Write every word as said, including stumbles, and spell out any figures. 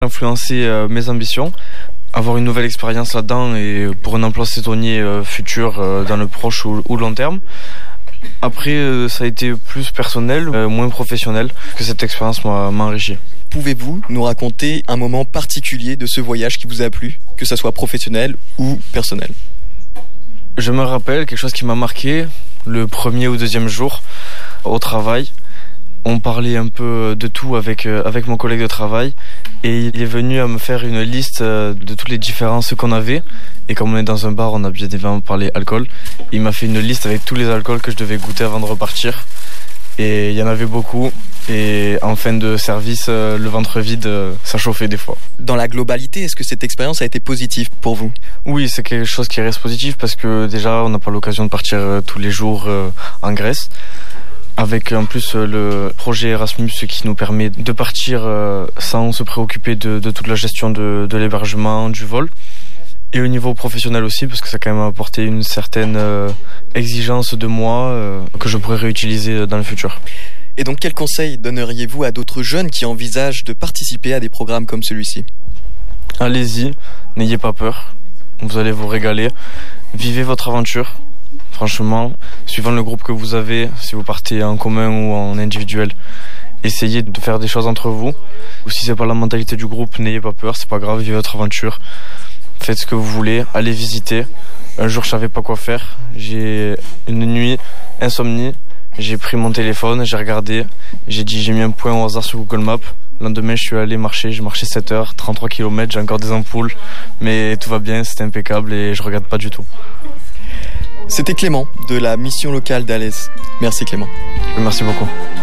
Influencer euh, mes ambitions, avoir une nouvelle expérience là-dedans et pour un emploi saisonnier euh, futur euh, dans le proche ou, ou long terme. Après, euh, ça a été plus personnel, euh, moins professionnel, que cette expérience m'a, m'a enrichi. Pouvez-vous nous raconter un moment particulier de ce voyage qui vous a plu, que ce soit professionnel ou personnel ? Je me rappelle quelque chose qui m'a marqué, le premier ou deuxième jour au travail. On parlait un peu de tout avec, euh, avec mon collègue de travail et il est venu à me faire une liste euh, de toutes les différences qu'on avait. Et comme on est dans un bar, on a bien évidemment parlé alcool. Il m'a fait une liste avec tous les alcools que je devais goûter avant de repartir. Et il y en avait beaucoup. Et en fin de service, euh, le ventre vide, euh, ça chauffait des fois. Dans la globalité, est-ce que cette expérience a été positive pour vous ? Oui, c'est quelque chose qui reste positif parce que déjà, on n'a pas l'occasion de partir euh, tous les jours euh, en Grèce. Avec en plus le projet Erasmus qui nous permet de partir euh, sans se préoccuper de, de toute la gestion de, de l'hébergement, du vol. Et au niveau professionnel aussi, parce que ça a quand même apporté une certaine euh, exigence de moi euh, que je pourrais réutiliser dans le futur. Et donc, quels conseils donneriez-vous à d'autres jeunes qui envisagent de participer à des programmes comme celui-ci ? Allez-y, n'ayez pas peur, vous allez vous régaler, vivez votre aventure. Franchement, suivant le groupe que vous avez, si vous partez en commun ou en individuel, essayez de faire des choses entre vous. Ou si c'est pas la mentalité du groupe, n'ayez pas peur, c'est pas grave, vivez votre aventure. Faites ce que vous voulez, allez visiter. Un jour, je savais pas quoi faire. J'ai une nuit, insomnie. J'ai pris mon téléphone, j'ai regardé. J'ai dit, j'ai mis un point au hasard sur Google Maps. Le lendemain, je suis allé marcher. J'ai marché sept heures, trente-trois kilomètres. J'ai encore des ampoules. Mais tout va bien, c'était impeccable et je regrette pas du tout. C'était Clément de la mission locale d'Alès. Merci Clément. Merci beaucoup.